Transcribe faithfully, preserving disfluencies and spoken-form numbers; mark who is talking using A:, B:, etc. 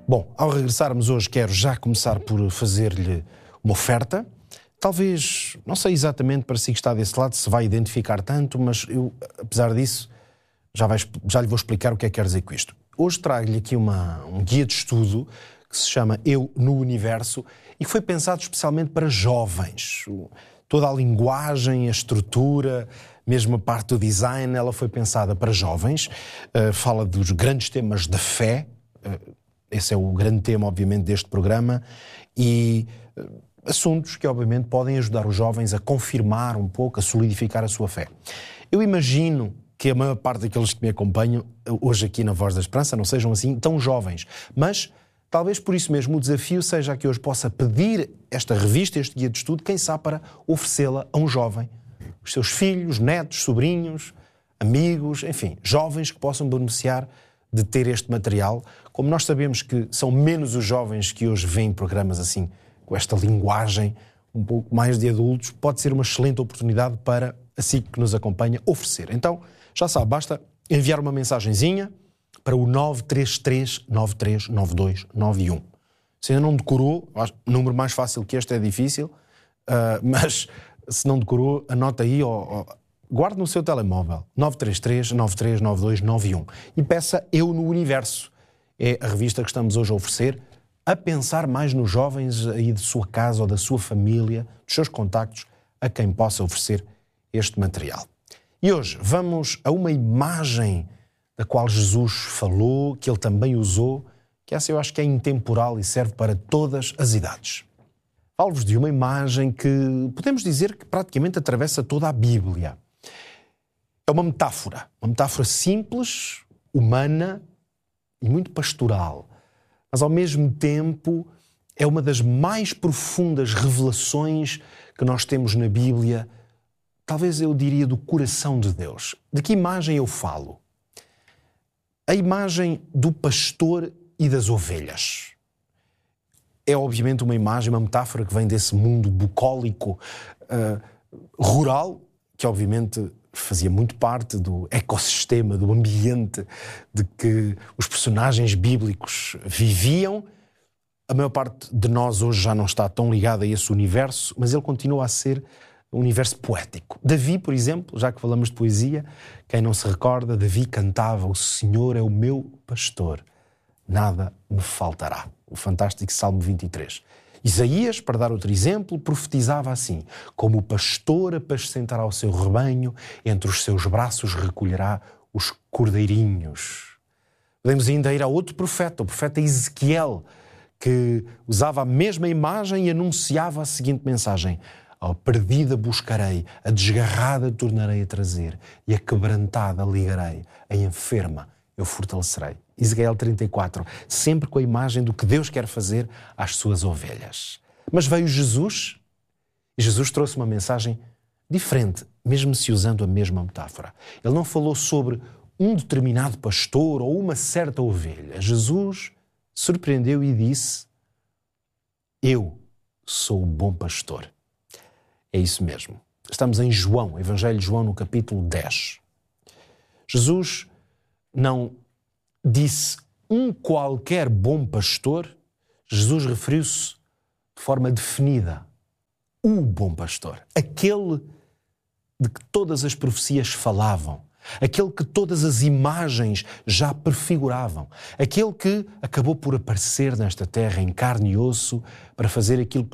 A: Bom, ao regressarmos hoje, quero já começar por fazer-lhe uma oferta. Talvez, não sei exatamente para si que está desse lado, se vai identificar tanto, mas eu, apesar disso, já, vai, já lhe vou explicar o que é que quero dizer com isto. Hoje trago-lhe aqui uma, um guia de estudo que se chama Eu no Universo e que foi pensado especialmente para jovens. Toda a linguagem, a estrutura, mesmo a parte do design, ela foi pensada para jovens. Uh, fala dos grandes temas da fé. Uh, esse é o grande tema, obviamente, deste programa. E uh, assuntos que, obviamente, podem ajudar os jovens a confirmar um pouco, a solidificar a sua fé. Eu imagino que a maior parte daqueles que me acompanham hoje aqui na Voz da Esperança não sejam assim tão jovens. Mas talvez por isso mesmo o desafio seja que hoje possa pedir esta revista, este guia de estudo, quem sabe para oferecê-la a um jovem. Os seus filhos, netos, sobrinhos, amigos, enfim, jovens que possam beneficiar de ter este material. Como nós sabemos que são menos os jovens que hoje veem programas assim, com esta linguagem um pouco mais de adultos, pode ser uma excelente oportunidade para a S I C que nos acompanha oferecer. Então, já sabe, basta enviar uma mensagenzinha para o nove três três, nove três nove dois nove um. Se ainda não decorou, um número mais fácil que este é difícil, uh, mas se não decorou, anota aí, ou, ou, guarde no seu telemóvel, nove três três, nove três nove dois nove um, e peça Eu no Universo. É a revista que estamos hoje a oferecer, a pensar mais nos jovens aí de sua casa ou da sua família, dos seus contactos, a quem possa oferecer este material. E hoje vamos a uma imagem da qual Jesus falou, que ele também usou, que essa eu acho que é intemporal e serve para todas as idades. Falo-vos de uma imagem que podemos dizer que praticamente atravessa toda a Bíblia. É uma metáfora, uma metáfora simples, humana e muito pastoral, mas ao mesmo tempo é uma das mais profundas revelações que nós temos na Bíblia, talvez eu diria do coração de Deus. De que imagem eu falo? A imagem do pastor e das ovelhas. É obviamente uma imagem, uma metáfora que vem desse mundo bucólico, uh, rural, que obviamente fazia muito parte do ecossistema, do ambiente de que os personagens bíblicos viviam. A maior parte de nós hoje já não está tão ligada a esse universo, mas ele continua a ser um universo poético. Davi, por exemplo, já que falamos de poesia, quem não se recorda, Davi cantava: O Senhor é o meu pastor, nada me faltará. O fantástico Salmo vinte e três. Isaías, para dar outro exemplo, profetizava assim: Como o pastor apacentará o seu rebanho, entre os seus braços recolherá os cordeirinhos. Podemos ainda ir a outro profeta, o profeta Ezequiel, que usava a mesma imagem e anunciava a seguinte mensagem: A perdida buscarei, a desgarrada tornarei a trazer, e a quebrantada ligarei, a enferma eu fortalecerei. Ezequiel trinta e quatro, sempre com a imagem do que Deus quer fazer às suas ovelhas. Mas veio Jesus, e Jesus trouxe uma mensagem diferente, mesmo se usando a mesma metáfora. Ele não falou sobre um determinado pastor ou uma certa ovelha. Jesus surpreendeu e disse: Eu sou o bom pastor. É isso mesmo. Estamos em João, Evangelho de João, no capítulo dez. Jesus não disse um qualquer bom pastor, Jesus referiu-se de forma definida: o bom pastor, aquele de que todas as profecias falavam, aquele que todas as imagens já prefiguravam, aquele que acabou por aparecer nesta terra em carne e osso para fazer aquilo que